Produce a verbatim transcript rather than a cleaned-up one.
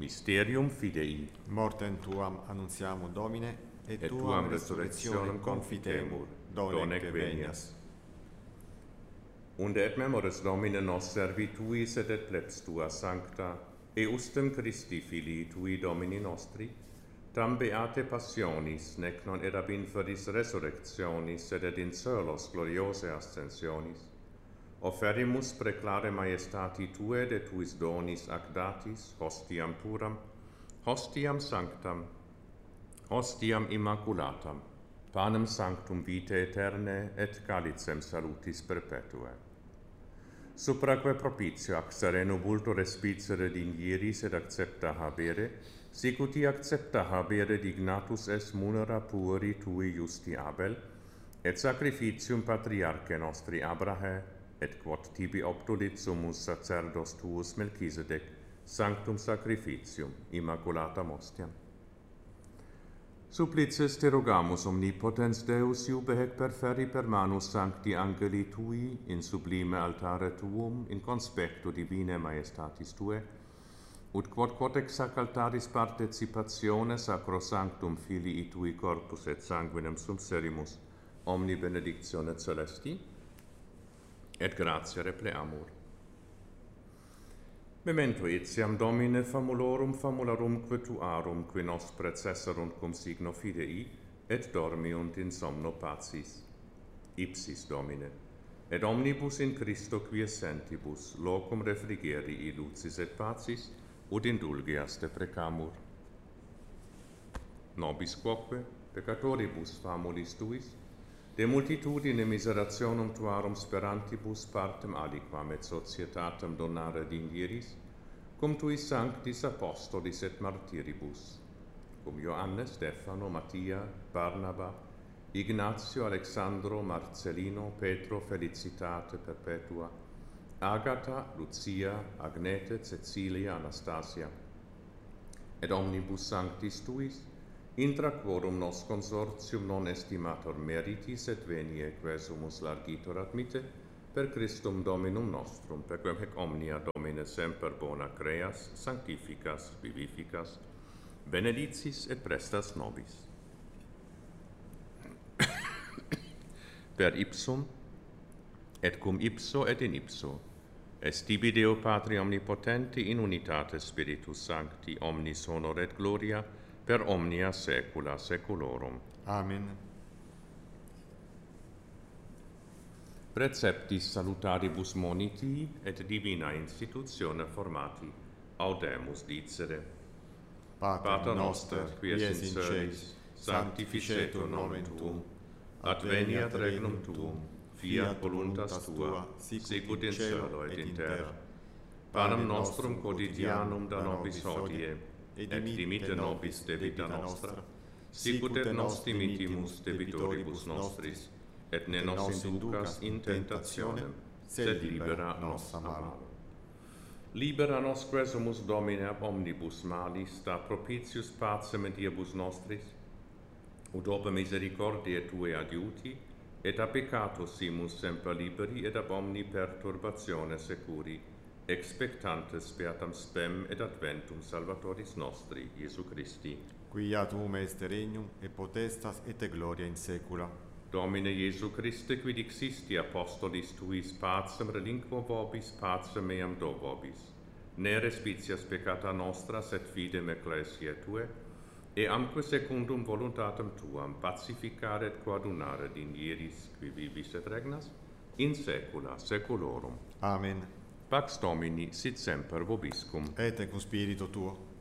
Mysterium Fidei. Mortem tuam annuntiamur, Domine, et, et tuam resurrectionem confitemur, donec venias. Unde et memoris Domine nos servituis et et plebs tua sancta, eustem Christi Filii tui Domini nostri, tam beate passionis, nec non erab inferis resurrectionis, sed et in solos gloriose ascensionis, offerimus preclare majestati Tue de Tuis donis ac datis, hostiam puram, hostiam sanctam, hostiam immaculatam, panem sanctum vitae aeterne et calicem salutis perpetue. Supraque propitio ac sereno vulto respicere dignieris et accepta habere, sicuti accepta habere dignatus es munera pueri Tui justi Abel, et sacrificium patriarche nostri Abrahe, et quod tibi obtulit sumus sacerdos tuus Melchisedec, sanctum sacrificium, immaculatam ostiam. Supplices te rogamus omnipotens Deus iube hec perferi per manus sancti angeli Tui in sublime altare Tuum in conspecto divine majestatis Tue, ut quod quod ex sac altaris participatione sacrosanctum Filii Tui corpus et sanguinem subserimus, omni benedictione celesti, et gratia repleamur. Memento etiam Domine famulorum famularumque tuarum, qui nos precesserunt cum signo fidei, et dormiunt in somno pacis. Ipsis Domine, et omnibus in Christo quiescentibus locum refrigerii lucis et pacis, ut indulgeas te precamur. Nobis quoque, peccatoribus famulis Tuis, de multitudine miserationum tuarum sperantibus partem aliquam et societatem donare dignieris, cum Tuis sanctis apostolis et martyribus, cum Ioannes, Stefano, Mattia, Barnaba, Ignatio, Alexandro, Marcellino, Petro, Felicitate perpetua, Agata, Lucia, Agnete, Cecilia, Anastasia, et omnibus sanctis Tuis, intra quorum nos consortium non estimator meritis et venie quesumus largitor admite, per Christum Dominum nostrum, per quem hec omnia Domine semper bona creas, sanctificas, vivificas, benedicis et prestas nobis. Per ipsum, et cum ipso et in ipso, est tibi Deo Patri omnipotenti in unitate Spiritus Sancti, omnis honor et gloria, per omnia saecula saeculorum. Amen. Preceptis salutaribus moniti et divina institutione formati, audemus dicere. Pater noster, qui es in celis, sanctificetur nomen Tuum, adveniat regnum Tuum, fiat voluntas Tua, sicut in cielo et in terra. Panem nostrum quotidianum da nobis hodie, et dimitte nobis debita nostra, sicut et nos dimittimus debitoribus nostris, et ne nos inducas in tentationem, sed libera nos a malo. Libera nos quesumus Domine ab omnibus malis, da propitius pacem et diebus nostris, ut ope misericordiae Tue adiuti, et a peccatus simus semper liberi, et ab omni perturbatione securi, expectantes beatam spem et adventum Salvatoris nostri, Iesu Christi. Quia tuum est regnum, et potestas et gloria in saecula. Domine Iesu Christe, quid dixisti apostolis Tuis pacem relinquo vobis, pacem meam do vobis. Ne respicias peccata nostra, sed fidem ecclesiae Tue, e amque secundum voluntatem Tuam pacificare et coadunare dignieris, qui vivis et regnas, in saecula saeculorum. Amen. Pax Domini sit semper vobiscum. Et cum spiritu tuo.